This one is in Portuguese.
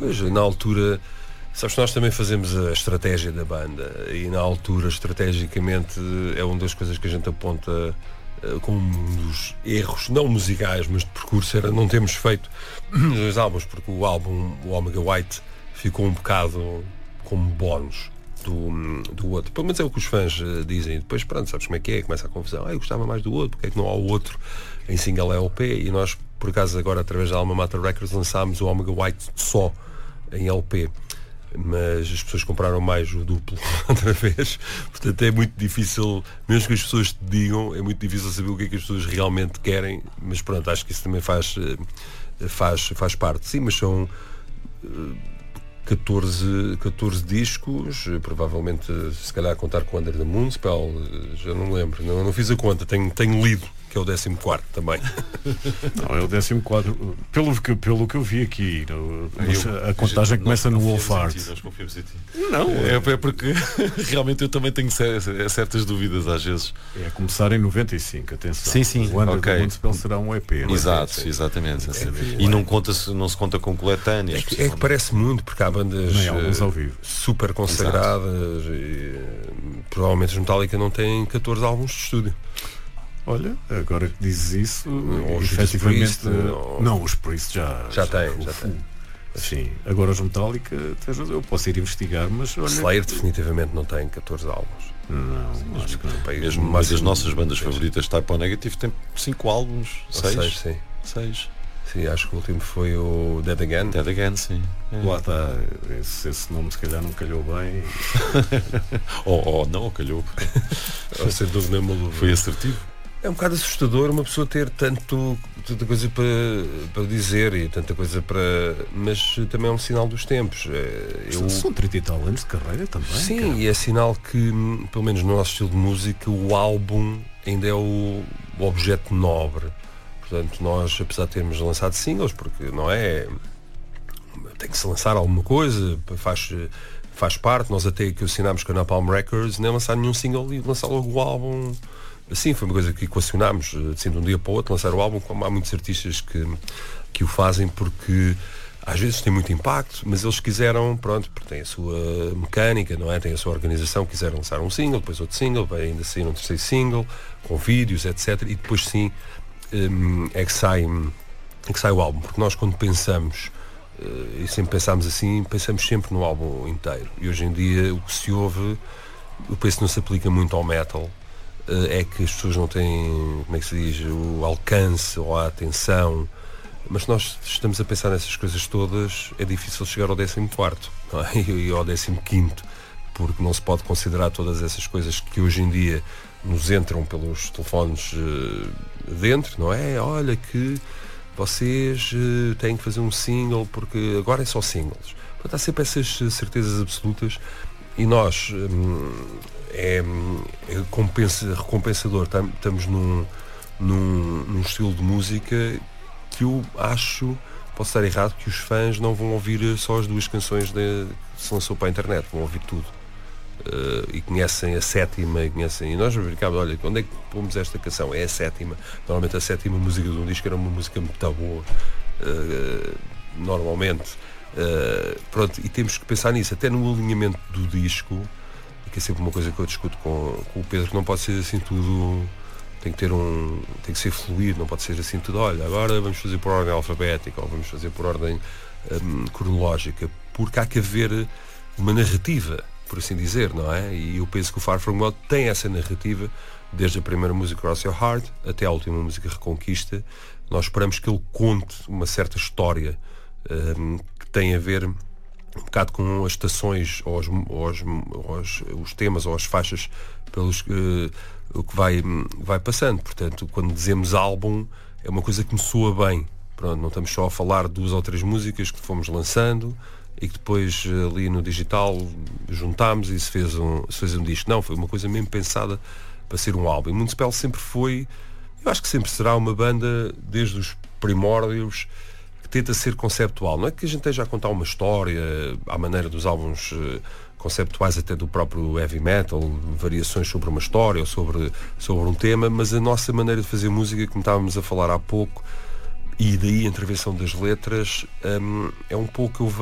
Pois, na altura, sabes que nós também fazemos a estratégia da banda e na altura, estrategicamente, é uma das coisas que a gente aponta como um dos erros, não musicais, mas de percurso, era não termos feito os dois álbuns, porque o álbum, o Omega White, ficou um bocado como bónus do outro. Pelo menos é o que os fãs dizem. Depois, pronto, sabes como é que é? Começa a confusão. Eu gostava mais do outro, porque é que não há o outro em single LP? E nós, por acaso, agora, através da Alma Mater Records, lançámos o Omega White só em LP. Mas as pessoas compraram mais o duplo outra vez, portanto é muito difícil, mesmo que as pessoas te digam, é muito difícil saber o que é que as pessoas realmente querem, mas pronto, acho que isso também faz parte. Sim, mas são 14 discos, provavelmente, se calhar contar com o Under the Moonspell, já não lembro, não fiz a conta, tenho lido que é o 14º também. Não, é o 14º. Pelo que eu vi aqui, a contagem começa no Wolf Art. Nós confiamos em ti. Não, é porque realmente eu também tenho certas dúvidas às vezes. É começar em 95, atenção. Sim, o Under okay. the Moonspell será um EP. Exato, exatamente. E não se conta com coletâneas. É que parece muito, porque há bandas ao vivo super consagradas e, provavelmente os Metallica não têm 14 álbuns de estúdio. Olha, agora que dizes isso, efetivamente. Não, os Priest já tem. Sim, agora os Metallica, eu posso ir investigar, mas olha. Slayer definitivamente não tem 14 álbuns. Não, acho que não. Mesmo mas as nossas bandas favoritas, Type O Negative, tem 5 álbuns, 6. Sim. 6. Sim, acho que o último foi o Dead Again. Dead Again, sim. Lá está, esse nome se calhar não calhou bem. ou não, calhou. Sem dúvida nenhuma. Foi assertivo. É um bocado assustador uma pessoa ter tanta coisa para dizer e tanta coisa para... Mas também é um sinal dos tempos. São 30 e tal anos de carreira também. Sim, cara. E é sinal que, pelo menos no nosso estilo de música, o álbum ainda é o objeto nobre. Portanto, nós, apesar de termos lançado singles, porque não é... Tem que se lançar alguma coisa, faz parte. Nós até que assinámos com a Napalm Records, nem lançar nenhum single e lançar logo o álbum... Sim, foi uma coisa que equacionámos, assim, de um dia para o outro, lançar o álbum, como há muitos artistas que o fazem porque às vezes tem muito impacto, mas eles quiseram, pronto, porque tem a sua mecânica, não é? Tem a sua organização, quiseram lançar um single, depois outro single, vai ainda sair um terceiro single, com vídeos, etc. E depois sim é que sai o álbum, porque nós quando pensamos, e sempre pensámos assim, pensamos sempre no álbum inteiro. E hoje em dia o que se ouve, eu penso que não se aplica muito ao metal, é que as pessoas não têm, como é que se diz, o alcance ou a atenção, mas nós estamos a pensar nessas coisas todas, é difícil chegar ao 14º, não é? E ao 15º, porque não se pode considerar todas essas coisas que hoje em dia nos entram pelos telefones dentro, não é? Olha que vocês têm que fazer um single porque agora é só singles. Portanto, há sempre essas certezas absolutas e nós é recompensador. Estamos num estilo de música que eu acho, posso estar errado, que os fãs não vão ouvir só as 2 canções que se lançou para a internet, vão ouvir tudo. E conhecem a 7ª, e nós brincamos, olha, onde é que pomos esta canção? É a 7ª. Normalmente a 7ª música de um disco era uma música muito boa, normalmente. Pronto, e temos que pensar nisso, até no alinhamento do disco, que é sempre uma coisa que eu discuto com o Pedro, que não pode ser assim tudo, tem que ser fluido, não pode ser assim tudo, olha, agora vamos fazer por ordem alfabética ou vamos fazer por ordem cronológica, porque há que haver uma narrativa, por assim dizer, não é? E eu penso que o Far From God tem essa narrativa, desde a primeira música Cross Your Heart até a última música Reconquista. Nós esperamos que ele conte uma certa história que tem a ver um bocado com as estações ou os temas ou as faixas pelos o que vai passando. Portanto, quando dizemos álbum, é uma coisa que me soa bem. Pronto, não estamos só a falar de 2 ou 3 músicas que fomos lançando e que depois ali no digital juntámos e se fez um disco. Não, foi uma coisa mesmo pensada para ser um álbum. E Moonspell sempre foi, eu acho que sempre será uma banda, desde os primórdios, que tenta ser conceptual. Não é que a gente esteja a contar uma história à maneira dos álbuns conceptuais até do próprio heavy metal, variações sobre uma história ou sobre um tema, mas a nossa maneira de fazer música, como estávamos a falar há pouco, e daí a intervenção das letras, é um pouco, eu